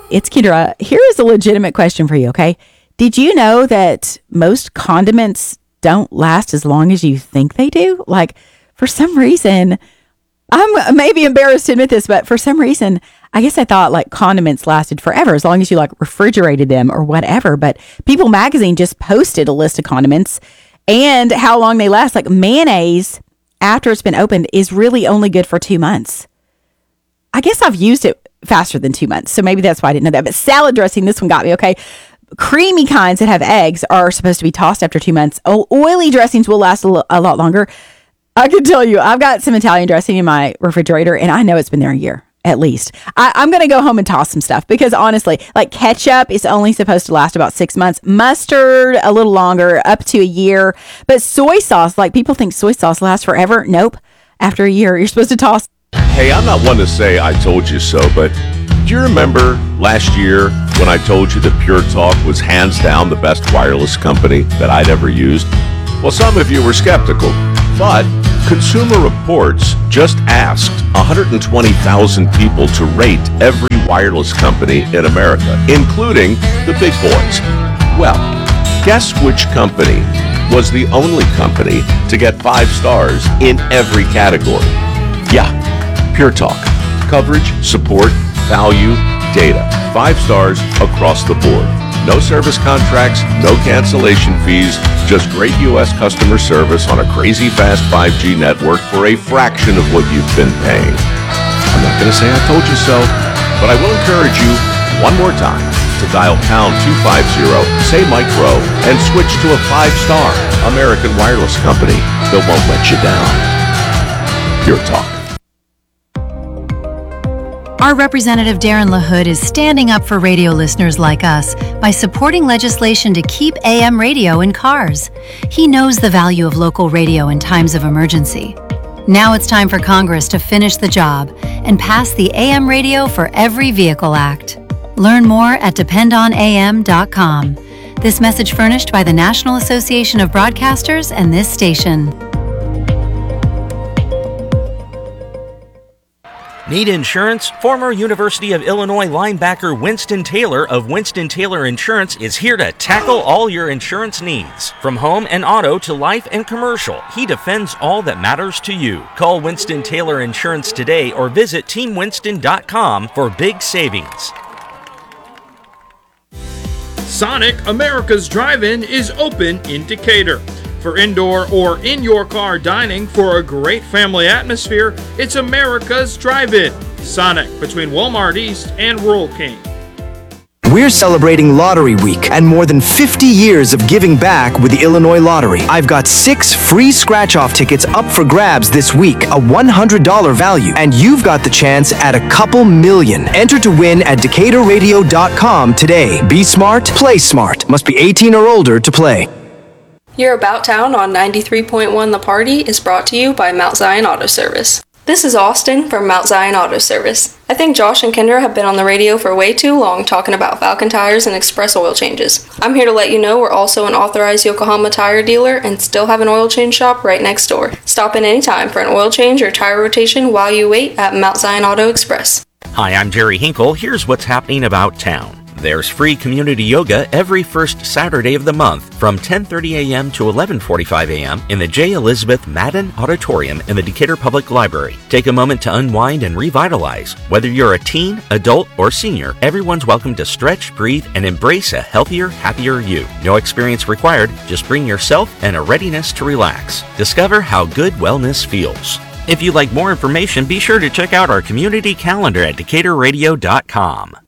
It's Kendra. Here is a legitimate question for you, okay? Did you know that most condiments don't last as long as you think they do? Like, for some reason, I'm maybe embarrassed to admit this, but for some reason, I guess I thought like condiments lasted forever as long as you like refrigerated them or whatever. But People Magazine just posted a list of condiments and how long they last. Like mayonnaise, after it's been opened, is really only good for 2 months. I guess I've used it faster than 2 months, so maybe that's why I didn't know that. But salad dressing, this one got me, okay? Creamy kinds that have eggs are supposed to be tossed after 2 months. Oily dressings will last a lot longer. I can tell you, I've got some Italian dressing in my refrigerator, and I know it's been there a year, at least. I'm going to go home and toss some stuff, because honestly, like ketchup is only supposed to last about 6 months. Mustard, a little longer, up to a year. But soy sauce, like people think soy sauce lasts forever. Nope. After a year, you're supposed to toss. Hey, I'm not one to say I told you so, but do you remember last year when I told you that Pure Talk was hands down the best wireless company that I'd ever used? Well, some of you were skeptical, but Consumer Reports just asked 120,000 people to rate every wireless company in America, including the big boys. Well, guess which company was the only company to get 5 stars in every category? Yeah, Pure Talk. Coverage, support, value, data. 5 stars across the board. No service contracts, no cancellation fees, just great U.S. customer service on a crazy fast 5G network for a fraction of what you've been paying. I'm not going to say I told you so, but I will encourage you one more time to dial pound 250, say Mike Rowe, and switch to a 5-star American wireless company that won't let you down. Pure Talk. Our Representative Darren LaHood is standing up for radio listeners like us by supporting legislation to keep AM radio in cars. He knows the value of local radio in times of emergency. Now it's time for Congress to finish the job and pass the AM Radio for Every Vehicle Act. Learn more at dependonam.com. This message furnished by the National Association of Broadcasters and this station. Need insurance? Former University of Illinois linebacker Winston Taylor of Winston Taylor Insurance is here to tackle all your insurance needs. From home and auto to life and commercial, he defends all that matters to you. Call Winston Taylor Insurance today or visit teamwinston.com for big savings. Sonic, America's Drive-In, is open in Decatur. For indoor or in-your-car dining for a great family atmosphere, it's America's Drive-In. Sonic, between Walmart East and Rural King. We're celebrating Lottery Week and more than 50 years of giving back with the Illinois Lottery. I've got 6 free scratch-off tickets up for grabs this week, a $100 value, and you've got the chance at a couple million. Enter to win at DecaturRadio.com today. Be smart, play smart. Must be 18 or older to play. Your About Town on 93.1 The Party is brought to you by Mount Zion Auto Service. This is Austin from Mount Zion Auto Service. I think Josh and Kendra have been on the radio for way too long talking about Falcon tires and express oil changes. I'm here to let you know we're also an authorized Yokohama tire dealer and still have an oil change shop right next door. Stop in anytime for an oil change or tire rotation while you wait at Mount Zion Auto Express. Hi, I'm Jerry Hinkle. Here's what's happening about town. There's free community yoga every first Saturday of the month from 10:30 a.m. to 11:45 a.m. in the J. Elizabeth Madden Auditorium in the Decatur Public Library. Take a moment to unwind and revitalize. Whether you're a teen, adult, or senior, everyone's welcome to stretch, breathe, and embrace a healthier, happier you. No experience required, just bring yourself and a readiness to relax. Discover how good wellness feels. If you'd like more information, be sure to check out our community calendar at DecaturRadio.com.